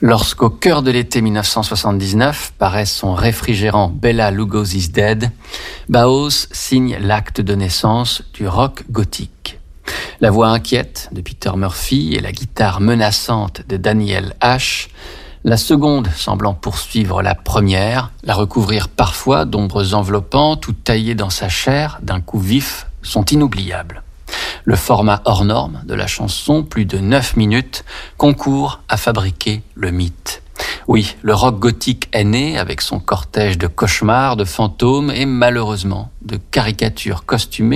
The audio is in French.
Lorsqu'au cœur de l'été 1979 paraît son réfrigérant Bela Lugosi's Dead, Bauhaus signe l'acte de naissance du rock gothique. La voix inquiète de Peter Murphy et la guitare menaçante de Daniel Ash, la seconde semblant poursuivre la première, la recouvrir parfois d'ombres enveloppantes ou taillées dans sa chair d'un coup vif, sont inoubliables. Le format hors norme de la chanson, plus de 9 minutes, concourt à fabriquer le mythe. Oui, le rock gothique est né avec son cortège de cauchemars, de fantômes et malheureusement de caricatures costumées